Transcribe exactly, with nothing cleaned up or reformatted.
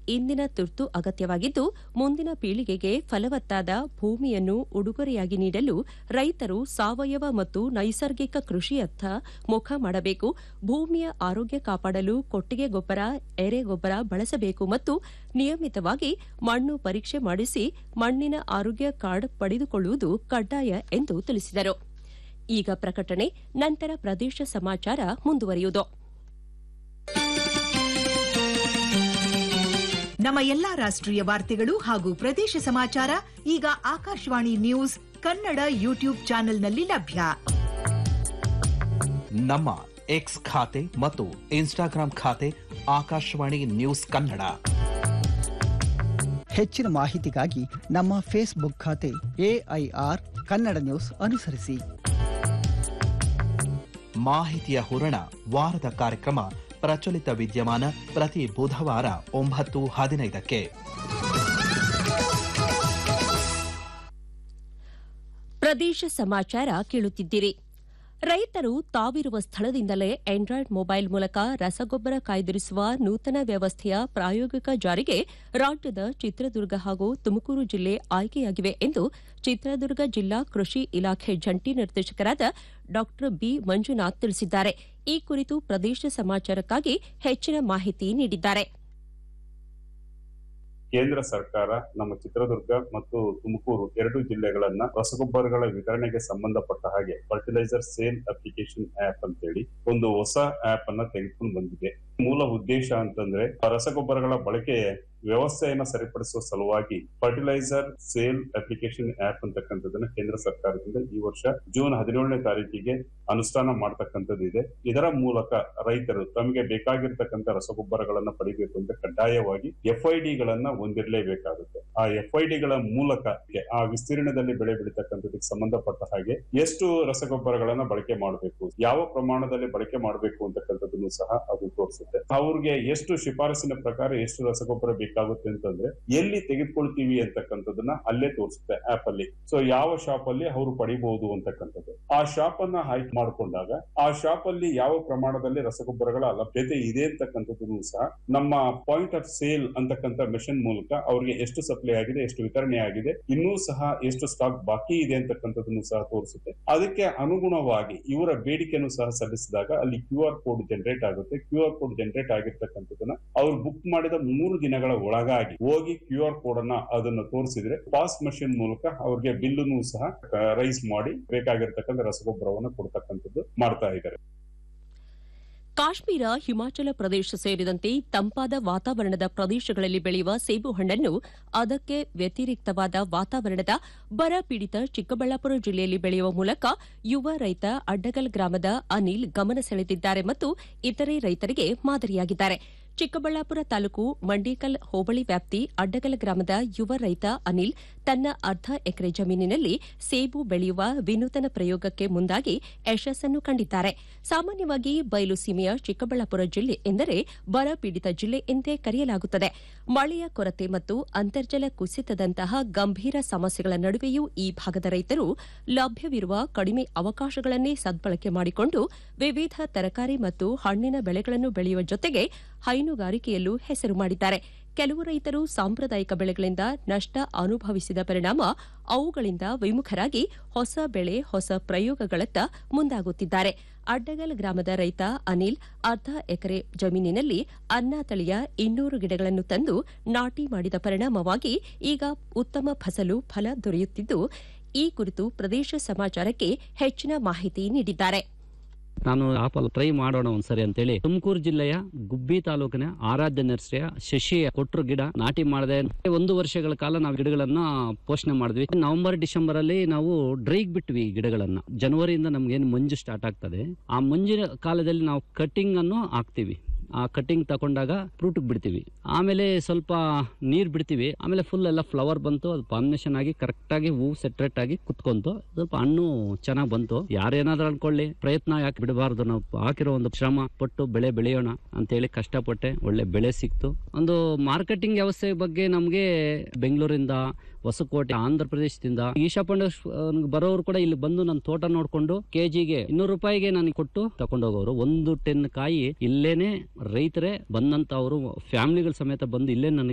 ಇಂದಿನ ತುರ್ತು ಅಗತ್ಯವಾಗಿದ್ದು ಮುಂದಿನ ಪೀಳಿಗೆಗೆ ಫಲವತ್ತಾದ ಭೂಮಿಯನ್ನು ಉಡುಗೊರೆಯಾಗಿ ನೀಡಲು ರೈತರು ಸಾವಯವ ಮತ್ತು ನೈಸರ್ಗಿಕ ಕೃಷಿಯತ್ತ ಮುಖ ಮಾಡಬೇಕು. ಭೂಮಿಯ ಆರೋಗ್ಯ ಕಾಪಾಡಲು ಕೊಟ್ಟಿಗೆ ಗೊಬ್ಬರ, ಎರೆಗೊಬ್ಬರ ಬಳಸಬೇಕು ಮತ್ತು ನಿಯಮಿತವಾಗಿ ಮಣ್ಣು ಪರೀಕ್ಷೆ ಮಾಡಿಸಿ ಮಣ್ಣಿನ ಆರೋಗ್ಯ ಕಾರ್ಡ್ ಪಡೆದುಕೊಳ್ಳುವುದು ಕಡ್ಡಾಯ ಎಂದು ತಿಳಿಸಿದರು. ಈಗ ಪ್ರಕಟಣೆ, ನಂತರ ಪ್ರದೇಶ ಸಮಾಚಾರ ಮುಂದುವರಿಯುವುದು. ನಮ್ಮ ಎಲ್ಲಾ ರಾಷ್ಟ್ರೀಯ ವಾರ್ತೆಗಳು ಹಾಗೂ ಪ್ರದೇಶ ಸಮಾಚಾರ ಈಗ ಆಕಾಶವಾಣಿ ನ್ಯೂಸ್ ಕನ್ನಡ ಯೂಟ್ಯೂಬ್ ಚಾನೆಲ್ನಲ್ಲಿ ಲಭ್ಯ. ನಮ್ಮ ಎಕ್ಸ್ ಖಾತೆ ಮತ್ತು ಇನ್ಸ್ಟಾಗ್ರಾಂ ಖಾತೆ ಆಕಾಶವಾಣಿ ನ್ಯೂಸ್ ಕನ್ನಡ. ಹೆಚ್ಚಿನ ಮಾಹಿತಿಗಾಗಿ ನಮ್ಮ ಫೇಸ್ಬುಕ್ ಖಾತೆ ಎಐಆರ್ ಕನ್ನಡ ನ್ಯೂಸ್ ಅನುಸರಿಸಿ. ಮಾಹಿತಿಯ ಹೂರಣ ವಾರದ ಕಾರ್ಯಕ್ರಮ ಪ್ರಚಲಿತ ವಿದ್ಯಮಾನ ಪ್ರತಿ ಬುಧವಾರ ಒಂಬತ್ತು ಹದಿನೈದಕ್ಕೆ. ಪ್ರದೇಶ ಸಮಾಚಾರ ಕೇಳುತ್ತಿದ್ದೀರಿ. ರೈತರು ತಾವಿರುವ ಸ್ಥಳದಿಂದಲೇ ಆಂಡ್ರಾಯ್ಡ್ ಮೊಬೈಲ್ ಮೂಲಕ ರಸಗೊಬ್ಬರ ಕಾಯ್ದಿರಿಸುವ ನೂತನ ವ್ಯವಸ್ಥೆಯ ಪ್ರಾಯೋಗಿಕ ಜಾರಿಗೆ ರಾಜ್ಯದ ಚಿತ್ರದುರ್ಗ ಹಾಗೂ ತುಮಕೂರು ಜಿಲ್ಲೆ ಆಯ್ಕೆಯಾಗಿವೆ ಎಂದು ಚಿತ್ರದುರ್ಗ ಜಿಲ್ಲಾ ಕೃಷಿ ಇಲಾಖೆ ಜಂಟಿ ನಿರ್ದೇಶಕರಾದ ಡಾ ಬಿ ಮಂಜುನಾಥ್ ತಿಳಿಸಿದ್ದಾರೆ. ಈ ಕುರಿತು ಪ್ರದೇಶ ಸಮಾಚಾರಕ್ಕಾಗಿ ಹೆಚ್ಚಿನ ಮಾಹಿತಿ ನೀಡಿದ್ದಾರೆ. ಕೇಂದ್ರ ಸರ್ಕಾರ ನಮ್ಮ ಚಿತ್ರದುರ್ಗ ಮತ್ತು ತುಮಕೂರು ಎರಡು ಜಿಲ್ಲೆಗಳನ್ನ ರಸಗೊಬ್ಬರಗಳ ವಿತರಣೆಗೆ ಸಂಬಂಧಪಟ್ಟ ಹಾಗೆ ಫರ್ಟಿಲೈಸರ್ ಸೇಲ್ ಅಪ್ಲಿಕೇಶನ್ ಆಪ್ ಅಂತೇಳಿ ಒಂದು ಹೊಸ ಆಪ್ ಅನ್ನ ತೆಗೆದುಕೊಂಡು ಬಂದಿದೆ. ಮೂಲ ಉದ್ದೇಶ ಅಂತಂದ್ರೆ ರಸಗೊಬ್ಬರಗಳ ಬಳಕೆ ವ್ಯವಸ್ಥೆಯನ್ನ ಸರಿಪಡಿಸುವ ಸಲುವಾಗಿ ಫರ್ಟಿಲೈಸರ್ ಸೇಲ್ ಅಪ್ಲಿಕೇಶನ್ ಆಪ್ ಅಂತಕ್ಕಂಥದ್ದನ್ನ ಕೇಂದ್ರ ಸರ್ಕಾರದಿಂದ ಈ ವರ್ಷ ಜೂನ್ ಹದಿನೇಳನೇ ತಾರೀಕಿಗೆ ಅನುಷ್ಠಾನ ಮಾಡತಕ್ಕಂಥದ್ದಿದೆ. ಇದರ ಮೂಲಕ ರೈತರು ತಮಗೆ ಬೇಕಾಗಿರ್ತಕ್ಕಂಥ ರಸಗೊಬ್ಬರಗಳನ್ನ ಪಡಿಬೇಕು ಅಂತ ಕಡ್ಡಾಯವಾಗಿ ಎಫ್ ಐ ಡಿಗಳನ್ನ ಹೊಂದಿರಲೇಬೇಕಾಗುತ್ತೆ. ಆ ಎಫ್ ಐ ಡಿಗಳ ಮೂಲಕ ಆ ವಿಸ್ತೀರ್ಣದಲ್ಲಿ ಬೆಳೆ ಬೆಳೀತಕ್ಕಂಥದಕ್ಕೆ ಸಂಬಂಧಪಟ್ಟ ಹಾಗೆ ಎಷ್ಟು ರಸಗೊಬ್ಬರಗಳನ್ನ ಬಳಕೆ ಮಾಡಬೇಕು, ಯಾವ ಪ್ರಮಾಣದಲ್ಲಿ ಬಳಕೆ ಮಾಡಬೇಕು ಅಂತಕ್ಕಂಥದ್ದನ್ನು ಸಹ ಅದು ತೋರಿಸುತ್ತೆ. ಅವ್ರಿಗೆ ಎಷ್ಟು ಶಿಫಾರಸಿನ ಪ್ರಕಾರ ಎಷ್ಟು ರಸಗೊಬ್ಬರ ಬೇಕಾಗುತ್ತೆ ಅಂತಂದ್ರೆ ಎಲ್ಲಿ ತೆಗೆದುಕೊಳ್ತೀವಿ ಅಂತಕ್ಕಂಥದನ್ನ ಅಲ್ಲೇ ತೋರಿಸುತ್ತೆ ಆಪ್ ಅಲ್ಲಿ. ಸೊ ಯಾವ ಶಾಪ್ ಅಲ್ಲಿ ಅವರು ಪಡಿಬಹುದು ಅಂತಕ್ಕಂಥದ್ದು. ಆ ಶಾಪ್ ಅನ್ನ ಆಯ್ಕೆ ಮಾಡಿಕೊಂಡಾಗ ಆ ಶಾಪ್ ಅಲ್ಲಿ ಯಾವ ಪ್ರಮಾಣದಲ್ಲಿ ರಸಗೊಬ್ಬರಗಳ ಲಭ್ಯತೆ ಇದೆ ಅಂತಕ್ಕಂಥದ್ದನ್ನು ಸಹ ನಮ್ಮ ಪಾಯಿಂಟ್ ಆಫ್ ಸೇಲ್ ಅಂತಕ್ಕಂಥ ಮೆಷಿನ್ ಮೂಲಕ ಅವ್ರಿಗೆ ಎಷ್ಟು ಸಪ್ಲೈ ಆಗಿದೆ, ಎಷ್ಟು ವಿತರಣೆ ಆಗಿದೆ, ಇನ್ನೂ ಸಹ ಎಷ್ಟು ಸ್ಟಾಕ್ ಬಾಕಿ ಇದೆ ಅಂತಕ್ಕಂಥದ್ದನ್ನು ಸಹ ತೋರಿಸುತ್ತೆ. ಅದಕ್ಕೆ ಅನುಗುಣವಾಗಿ ಇವರ ಬೇಡಿಕೆಯನ್ನು ಸಹ ಸಲ್ಲಿಸಿದಾಗ ಅಲ್ಲಿ ಕ್ಯೂ ಆರ್ ಕೋಡ್ ಜನರೇಟ್ ಆಗುತ್ತೆ. ಕ್ಯೂ ಆರ್ ಕೋಡ್ ಜನರೇಟ್ ಆಗಿರ್ತಕ್ಕಂಥದ್ದನ್ನ ಅವ್ರು ಬುಕ್ ಮಾಡಿದ ಮೂರು ದಿನಗಳ ಒಳಗಾಗಿ ಹೋಗಿ ಕ್ಯೂ ಆರ್ ಕೋಡ್ ಅನ್ನ ಅದನ್ನು ತೋರಿಸಿದ್ರೆ ಪಾಸ್ ಮಷಿನ್ ಮೂಲಕ ಅವ್ರಿಗೆ ಬಿಲ್ಲನ್ನು ಸಹ ರೈಸ್ ಮಾಡಿ ಬೇಕಾಗಿರ್ತಕ್ಕಂಥ ರಸಗೊಬ್ಬರವನ್ನು ಕೊಡ್ತಕ್ಕಂಥದ್ದು ಮಾಡ್ತಾ ಇದ್ದಾರೆ. ಕಾಶ್ಮೀರ, ಹಿಮಾಚಲ ಪ್ರದೇಶ ಸೇರಿದಂತೆ ತಂಪಾದ ವಾತಾವರಣದ ಪ್ರದೇಶಗಳಲ್ಲಿ ಬೆಳೆಯುವ ಸೇಬು ಹಣ್ಣನ್ನು ಅದಕ್ಕೆ ವ್ಯತಿರಿಕ್ತವಾದ ವಾತಾವರಣದ ಬರ ಪೀಡಿತ ಚಿಕ್ಕಬಳ್ಳಾಪುರ ಜಿಲ್ಲೆಯಲ್ಲಿ ಬೆಳೆಯುವ ಮೂಲಕ ಯುವ ರೈತ ಅಡ್ಡಗಲ್ ಗ್ರಾಮದ ಅನಿಲ್ ಗಮನ ಸೆಳೆದಿದ್ದಾರೆ ಮತ್ತು ಇತರೆ ರೈತರಿಗೆ ಮಾದರಿಯಾಗಿದ್ದಾರೆ. ಚಿಕ್ಕಬಳ್ಳಾಪುರ ತಾಲೂಕು ಮಂಡೇಕಲ್ ಹೋಬಳಿ ವ್ಯಾಪ್ತಿ ಅಡ್ಡಗಲ್ ಗ್ರಾಮದ ಯುವ ರೈತ ಅನಿಲ್ ತನ್ನ ಅರ್ಧ ಎಕರೆ ಜಮೀನಿನಲ್ಲಿ ಸೇಬು ಬೆಳೆಯುವ ವಿನೂತನ ಪ್ರಯೋಗಕ್ಕೆ ಮುಂದಾಗಿ ಯಶಸ್ಸನ್ನು ಕಂಡಿದ್ದಾರೆ. ಸಾಮಾನ್ಯವಾಗಿ ಬಯಲು ಸೀಮೆಯ ಚಿಕ್ಕಬಳ್ಳಾಪುರ ಜಿಲ್ಲೆ ಎಂದರೆ ಬರ ಪೀಡಿತ ಜಿಲ್ಲೆ ಎಂದೇ ಕರೆಯಲಾಗುತ್ತದೆ. ಮಳೆಯ ಕೊರತೆ ಮತ್ತು ಅಂತರ್ಜಲ ಕುಸಿತದಂತಹ ಗಂಭೀರ ಸಮಸ್ಯೆಗಳ ನಡುವೆಯೂ ಈ ಭಾಗದ ರೈತರು ಲಭ್ಯವಿರುವ ಕಡಿಮೆ ಅವಕಾಶಗಳನ್ನೇ ಸದ್ಬಳಕೆ ಮಾಡಿಕೊಂಡು ವಿವಿಧ ತರಕಾರಿ ಮತ್ತು ಹಣ್ಣಿನ ಬೆಳೆಗಳನ್ನು ಬೆಳೆಯುವ ಜೊತೆಗೆ ಹೈನುಗಾರಿಕೆಯಲ್ಲೂ ಹೆಸರು ಮಾಡಿದ್ದಾರೆ. ಕೆಲವು ರೈತರು ಸಾಂಪ್ರದಾಯಿಕ ಬೆಳೆಗಳಿಂದ ನಷ್ಟ ಅನುಭವಿಸಿದ ಪರಿಣಾಮ ಅವುಗಳಿಂದ ವಿಮುಖರಾಗಿ ಹೊಸ ಬೆಳೆ, ಹೊಸ ಪ್ರಯೋಗಗಳತ್ತ ಮುಂದಾಗುತ್ತಿದ್ದಾರೆ. ಅಡ್ಡಗಲ್ ಗ್ರಾಮದ ರೈತ ಅನಿಲ್ ಅರ್ಧ ಎಕರೆ ಜಮೀನಿನಲ್ಲಿ ಅನ್ನ ತಳಿಯ ಇನ್ನೂರು ಗಿಡಗಳನ್ನು ತಂದು ನಾಟಿ ಮಾಡಿದ ಪರಿಣಾಮವಾಗಿ ಈಗ ಉತ್ತಮ ಫಸಲು ಫಲ ದೊರೆಯುತ್ತಿದ್ದು, ಈ ಕುರಿತು ಪ್ರದೇಶ ಸಮಾಚಾರಕ್ಕೆ ಹೆಚ್ಚಿನ ಮಾಹಿತಿ ನೀಡಿದ್ದಾರೆ. ನಾನು ಆಪಲ್ ಟ್ರೈ ಮಾಡೋಣ ಒಂದ್ಸರಿ ಅಂತೇಳಿ ತುಮಕೂರು ಜಿಲ್ಲೆಯ ಗುಬ್ಬಿ ತಾಲೂಕಿನ ಆರಾಧ್ಯ ನರ್ಸರಿಯ ಶಶಿ ಕೊಟ್ರು ಗಿಡ ನಾಟಿ ಮಾಡಿದೆ. ಒಂದು ವರ್ಷಗಳ ಕಾಲ ನಾವು ಗಿಡಗಳನ್ನ ಪೋಷಣೆ ಮಾಡಿದ್ವಿ. ನವೆಂಬರ್ ಡಿಸೆಂಬರ್ ಅಲ್ಲಿ ನಾವು ಡ್ರೈಗ್ ಬಿಟ್ವಿ ಗಿಡಗಳನ್ನ. ಜನವರಿಯಿಂದ ನಮ್ಗೆ ಏನು ಮಂಜು ಸ್ಟಾರ್ಟ್ ಆಗ್ತದೆ, ಆ ಮಂಜಿನ ಕಾಲದಲ್ಲಿ ನಾವು ಕಟ್ಟಿಂಗ್ ಅನ್ನು ಹಾಕ್ತಿವಿ. ಆ ಕಟ್ಟಿಂಗ್ ತಗೊಂಡಾಗ ಫ್ರೂಟ್ ಬಿಡ್ತೀವಿ, ಆಮೇಲೆ ಸ್ವಲ್ಪ ನೀರ್ ಬಿಡ್ತೀವಿ, ಆಮೇಲೆ ಫುಲ್ ಎಲ್ಲ ಫ್ಲವರ್ ಬಂತು. ಅದು ಪಾಲಿನೇಷನ್ ಆಗಿ ಕರೆಕ್ಟ್ ಆಗಿ ಹೂ ಸೆಟ್ರೇಟ್ ಆಗಿ ಕುತ್ಕೊಂತು. ಸ್ವಲ್ಪ ಹಣ್ಣು ಚೆನ್ನಾಗಿ ಬಂತು. ಯಾರೇನಾದ್ರೂ ಅನ್ಕೊಳ್ಳಿ, ಪ್ರಯತ್ನ ಯಾಕೆ ಬಿಡಬಾರ್ದು, ನಾವು ಹಾಕಿರೋ ಒಂದು ಶ್ರಮ ಪಟ್ಟು ಬೆಳೆ ಬೆಳೆಯೋಣ ಅಂತೇಳಿ ಕಷ್ಟಪಟ್ಟೆ. ಒಳ್ಳೆ ಬೆಳೆ ಸಿಕ್ತು. ಒಂದು ಮಾರ್ಕೆಟಿಂಗ್ ವ್ಯವಸ್ಥೆ ಬಗ್ಗೆ ನಮ್ಗೆ ಬೆಂಗಳೂರಿಂದ, ಹೊಸಕೋಟೆ, ಆಂಧ್ರ ಪ್ರದೇಶದಿಂದ ಈಶಾಪಂಡ ಬರೋರು ಕೂಡ ಇಲ್ಲಿ ಬಂದು ನನ್ನ ತೋಟ ನೋಡ್ಕೊಂಡು ಕೆಜಿಗೆ ಇನ್ನೂರು ರೂಪಾಯಿಗೆ ನನಗೆ ಕೊಟ್ಟು ತಗೊಂಡೋಗೋರು. ಒಂದು ಟೆನ್ ಕಾಯಿ ಇಲ್ಲೇನೆ ರೈತರೇ ಬಂದಂತ ಅವರು ಫ್ಯಾಮಿಲಿಗಳ ಸಮೇತ ಬಂದು ಇಲ್ಲೇ ನನಗೆ